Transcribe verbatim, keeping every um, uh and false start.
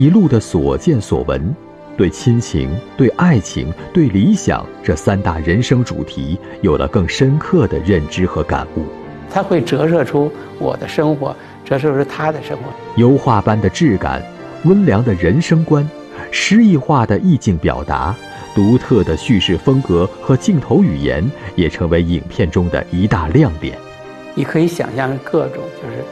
一路的所见所闻，对亲情、对爱情、对理想这三大人生主题有了更深刻的认知和感悟。 它会折射出我的生活，折射出他的生活。 油画般的质感，温良的人生观，诗意化的意境表达，独特的叙事风格和镜头语言，也成为影片中的一大亮点。 你可以想象各种就是